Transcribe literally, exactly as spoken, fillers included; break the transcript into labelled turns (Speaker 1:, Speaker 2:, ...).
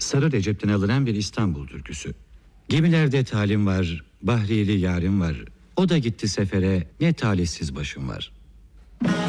Speaker 1: Sarı Recep'ten alınan bir İstanbul türküsü. Gemilerde talim var, bahriyeli yarim var. O da gitti sefere, ne talihsiz başım var.